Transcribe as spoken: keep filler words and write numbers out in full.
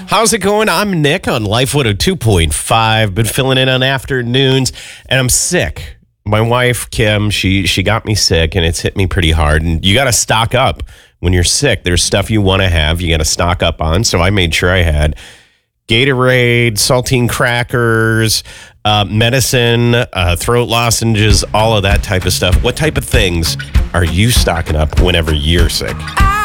How's it going? I'm Nick on Life one oh two point five. Been filling in on afternoons, and I'm sick. My wife, Kim, she she got me sick, and it's hit me pretty hard. And you got to stock up when you're sick. There's stuff you want to have. You got to stock up on. So I made sure I had Gatorade, saltine crackers, uh, medicine, uh, throat lozenges, all of that type of stuff. What type of things are you stocking up whenever you're sick?